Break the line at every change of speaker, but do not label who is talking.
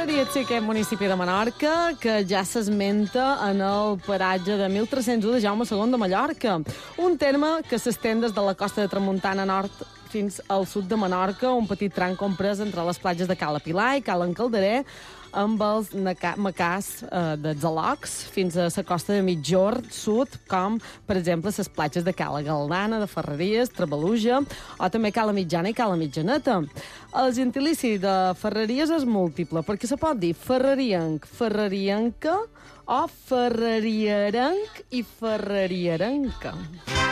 podria ser aquest municipi de Menorca, que ja s'esmenta en el paratge de 1301 de Jaume II de Mallorca. Un terme que s'estén des de la costa de Tramuntana Nord fins al sud de Menorca, un petit tram comprès entre les platges de Cala Pilar i Cala Calderer, amb els macars de Zalocs fins a la costa de Mitjord sud, com, per exemple, les platges de Cala Galdana, de Ferreries, Trabaluja, o també Cala Mitjana i Cala Mitjaneta. El gentilici de Ferreries és múltiple, perquè se pot dir ferrerienc, ferrerienca, o ferrerierenc i ferrerierenca.